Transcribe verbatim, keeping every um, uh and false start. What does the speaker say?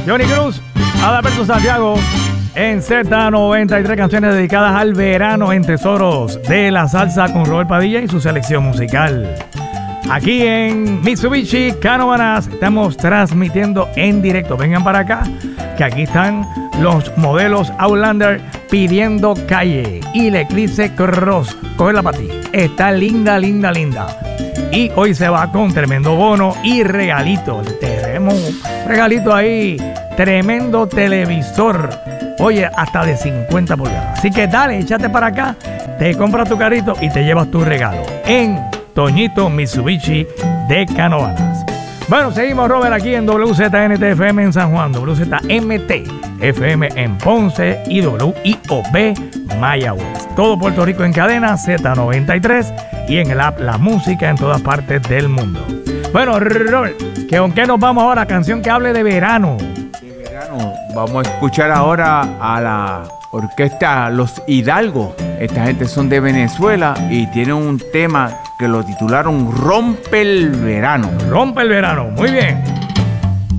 Johnny Cruz, Adalberto Santiago en Z noventa y tres, canciones dedicadas al verano en Tesoros de la Salsa con Robert Padilla y su selección musical. Aquí en Mitsubishi Canóvanas estamos transmitiendo en directo. Vengan para acá, que aquí están los modelos Outlander pidiendo calle y la Eclipse Cross. Cógela para ti. Está linda, linda, linda. Y hoy se va con tremendo bono y regalito. Tenemos un regalito ahí. Tremendo televisor. Oye, hasta de cincuenta pulgadas. Así que dale, échate para acá. Te compras tu carrito y te llevas tu regalo. En Toñito Mitsubishi de Canóvanas. Bueno, seguimos, Robert, aquí en W Z N T F M en San Juan, W Z M T F M en Ponce y W I O B Mayagüez. Todo Puerto Rico en cadena Z noventa y tres y en el app La Música en todas partes del mundo. Bueno, Robert, ¿que ¿con qué nos vamos ahora? Canción que hable de verano. De verano. Vamos a escuchar ahora a la orquesta Los Hidalgo. Esta gente son de Venezuela y tienen un tema que lo titularon Rompe el Verano. Rompe el verano, muy bien.